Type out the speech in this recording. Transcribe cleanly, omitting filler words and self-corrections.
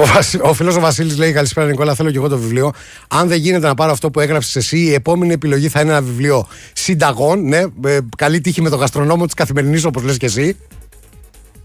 Ο φίλος ο Βασίλης λέει: καλησπέρα Νικόλα, θέλω και εγώ το βιβλίο. Αν δεν γίνεται να πάρω αυτό που έγραψες εσύ, η επόμενη επιλογή θα είναι ένα βιβλίο συνταγών. Ναι, καλή τύχη με τον γαστρονόμο της Καθημερινής, όπως λες και εσύ.